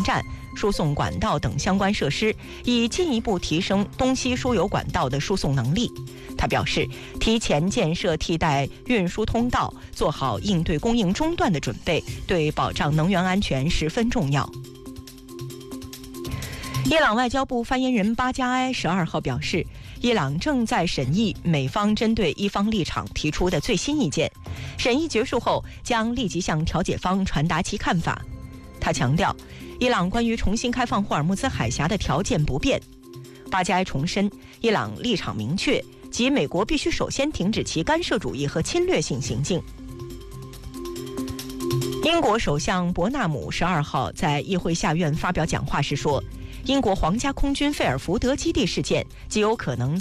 站、输送管道等相关设施，以进一步提升东西输油管道的输送能力。他表示，提前建设替代运输通道，做好应对供应中断的准备，对保障能源安全十分重要。伊朗外交部发言人巴加埃12号表示，伊朗正在审议美方针对伊方立场提出的最新意见，审议结束后将立即向调解方传达其看法。他强调，伊朗关于重新开放霍尔木兹海峡的条件不变。巴加埃重申，伊朗立场明确，即美国必须首先停止其干涉主义和侵略性行径。英国首相伯纳姆12号在议会下院发表讲话时说，英国皇家空军费尔福德基地事件极有可能